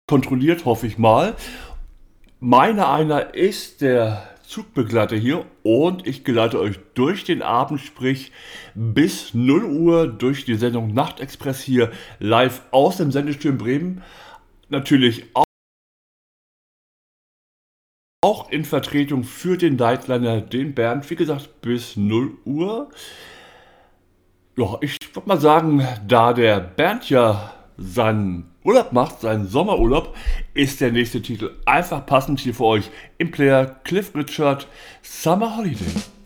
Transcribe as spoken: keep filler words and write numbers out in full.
kontrolliert, hoffe ich mal. Meine einer ist der Zugbegleiter hier und ich geleite euch durch den Abend, sprich bis null Uhr durch die Sendung Nachtexpress hier live aus dem Sendestudio in Bremen. Natürlich auch in Vertretung für den Nightliner, den Bernd, wie gesagt, bis null Uhr. Ja, ich würde mal sagen, da der Bernd ja seinen Urlaub macht, seinen Sommerurlaub, ist der nächste Titel einfach passend hier für euch im Player Cliff Richard Summer Holiday.